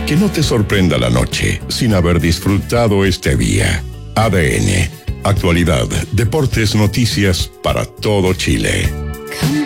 Que no te sorprenda la noche sin haber disfrutado este día. ADN. Actualidad, deportes, noticias para todo Chile. Come